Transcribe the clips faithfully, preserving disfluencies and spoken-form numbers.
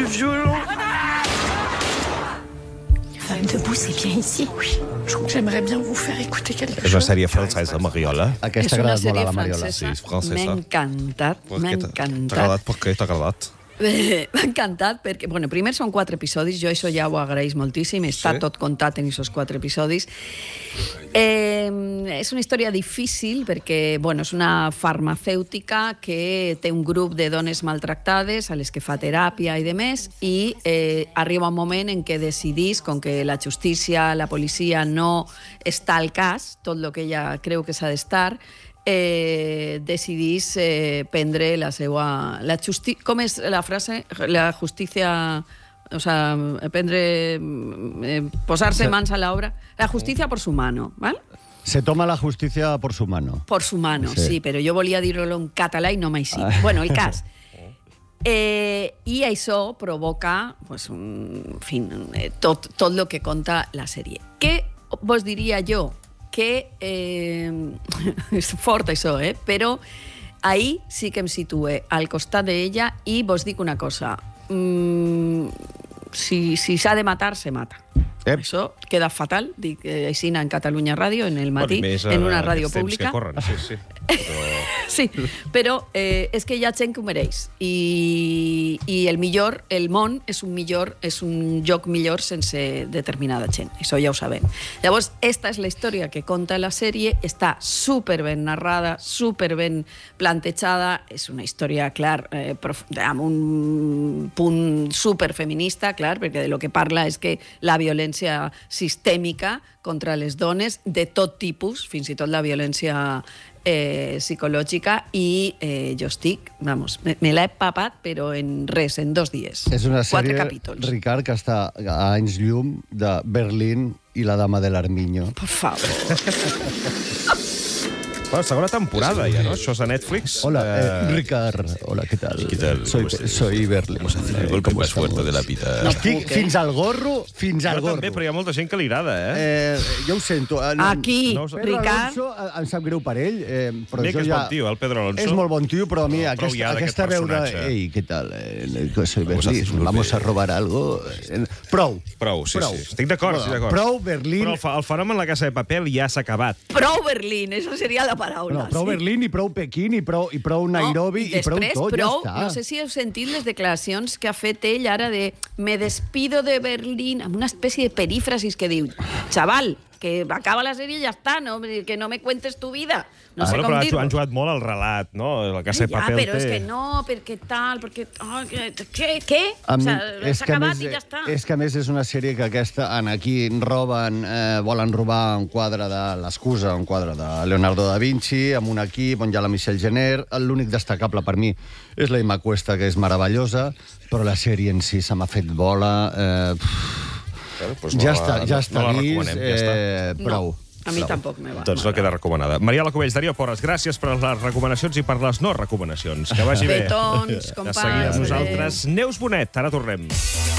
violent. Femme debout, c'est bien ici. Oui, j'aimerais bien vous faire écouter quelque chose. És una sèrie francesa, Mariola. Aquesta És una agradat molt a sèrie la Mariola. francesa. Sí, és francesa. M'ha encantat, Per m'ha què t'ha- T'ha encantat. agradat? Per què t'ha agradat? Bé, m'ha encantat perquè, bueno, primer són quatre episodis, jo això ja ho agraeix moltíssim, està Sí? tot contat en aquests quatre episodis. Eh, és una història difícil perquè, bueno, és una farmacèutica que té un grup de dones maltractades a les que fa teràpia i de més, i eh, arriba un moment en què decidís, com que la justícia, la policia no està al cas, tot el que ella creu que s'ha d'estar, eh, decidís eh, prendre la seva... La justi... Com és la frase? La justícia... O sea, prendre... Eh, posar-se mans a l'obra. La justícia por su mano, ¿vale? Se toma la justicia por su mano. Por su mano, Sí. sí, però jo volia dir-ho en català i no mai sí. Bueno, el cas. Eh, I això provoca pues, un, en fin, eh, tot, tot el que conta la sèrie. Què vos diria jo? Que eh, és fort això, eh? Però ahí sí que em situé al costat d'ella i vos dic una cosa. Mm, si si s'ha de matar, se mata. Ep. Això queda fatal, dic eh, així en Catalunya Ràdio, en el matí, Bueno, més, en una eh, ràdio aquests temps pública. que corren, sí, sí. Però... Sí, però eh, és que hi ha gent que ho mereix i, i el millor, el món és un millor, és un lloc millor sense determinada gent, això ja ho sabem. Llavors, esta és la història que conta la sèrie, està super ben narrada, super ben plantejada, és una història, clar, eh, prof, amb un punt super feminista, clar, perquè de lo que parla és que la violència sistèmica contra les dones de tot tipus, fins i tot la violència Eh, psicològica, i eh, jo estic, vamos, me, me l'he papat, però en res, en dos dies. És una Quatre sèrie, capítols. Ricard, que està a anys llum de Berlín i la dama de l'Armiño. Por favor. Bueno, segona temporada ja, ¿no? Això és a Netflix. Hola, eh, Eh, Ricard. Hola, ¿qué tal? ¿Qué tal? Soy, ¿Cómo estás? soy Berlín. Vamos a hacer el Eh, golpe ¿cómo más fuerte estamos? de la vida. No Estic puc, eh? fins al gorro, fins al Jo gorro. també, però hi ha molta gent que li agrada, eh? Eh, jo ho sento. Eh, no- Aquí, no us- Pedro Ricard, Alonso, eh, em sap greu per ell, eh, però Bé jo que és ja... bon tio, el Pedro Alonso. És molt bon tio, però a mi No, prou ja aquesta, d'aquest aquesta veu de... personatge. Ei, què tal? Eh, que soy Vamos a Berlín, hacer un vamos golpe. a robar algo. Eh, Prou. Prou, sí, Prou. sí. Estic d'acord, estic d'acord. Prou Berlín. Però el, fa- el fenomen La Casa de Papel ja s'ha acabat. prou Berlín, això seria la paraula. No, prou sí. Berlín i prou Pequín i prou, i prou Nairobi No, i prou després, tot, prou, ja està. no sé si heu sentit les declaracions que ha fet ell ara de me despido de Berlín, amb una espècie de perífrasis que diu, chaval, que acaba la sèrie i ja està, no? Que no me cuentes tu vida. No sé Bueno, com però dir-ho. han jugat molt al relat, no? La Casa de Ja, Papel però té... és que no, perquè tal, perquè... Oh, que, què? Què? A O mi- sigui, és s'ha que a acabat més, i ja està. És que a més és una sèrie que aquesta, en aquí roben, eh, volen robar un quadre de l'excusa, un quadre de Leonardo da Vinci, amb un equip on hi ha la Michelle Jenner. L'únic destacable per mi és la Emma Cuesta, que és meravellosa, però la sèrie en si se m'ha fet bola. Eh, pff, Bueno, doncs ja no està, la- ja no- està no la vist, recomanem, ja està. eh, prou. No, a mi prou. tampoc me va. Doncs no queda recomanada. Mariala Cubells, Darío Porres, gràcies per les recomanacions i per les no recomanacions. Que vagi bé. Petons, De companys. seguida amb nosaltres. Neus Bonet, ara tornem.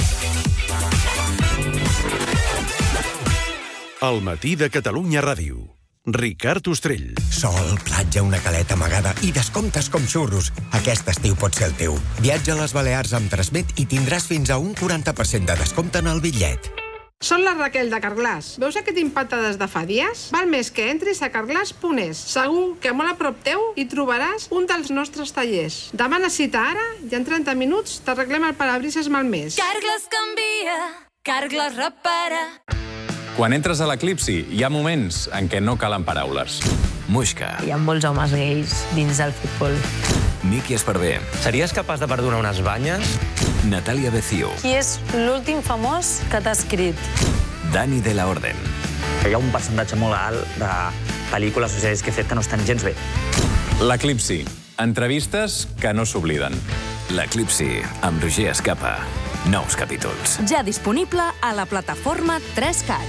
El matí de Catalunya Ràdio. Ricard Ostrell. Sol, platja, una caleta amagada i descomptes com xurros. Aquest estiu pot ser el teu. Viatja a les Balears amb Transmet i tindràs fins a un quaranta per cent de descompte en el bitllet. Soc la Raquel de Carglass. Veus aquest impacte des de fa dies? Val més que entris a carglass punt es. Segur que molt a prop teu hi trobaràs un dels nostres tallers. Demana cita ara i en trenta minuts t'arreglem el parabrises malmès. Carglass canvia, Carglass repara. Quan entres a l'Eclipsi, hi ha moments en què no calen paraules. Muixca. Hi ha molts homes gais dins del futbol. Miki Esparvé. Series capaç de perdonar unes banyes? Natàlia Becio. Qui és l'últim famós que t'ha escrit? Dani de la Orden. Hi ha un percentatge molt alt de pel·lícules o sèries que he fet que no estan gens bé. L'Eclipsi. Entrevistes que no s'obliden. L'Eclipsi, amb Roger Escapa. Nous capítols. Ja disponible a la plataforma tres cat.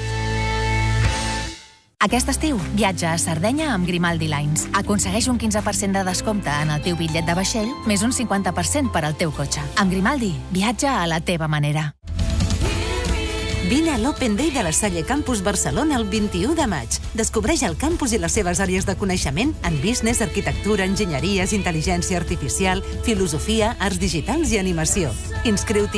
Aquest estiu, viatja a Sardenya amb Grimaldi Lines. Aconsegueix un quinze per cent de descompte en el teu bitllet de vaixell, més un cinquanta per cent per al teu cotxe. Amb Grimaldi, viatja a la teva manera. Vine a l'Open Day de la Salle Campus Barcelona el vint-i-u de maig. Descobreix el campus i les seves àrees de coneixement en business, arquitectura, enginyeries, intel·ligència artificial, filosofia, arts digitals i animació. Inscriu-t'hi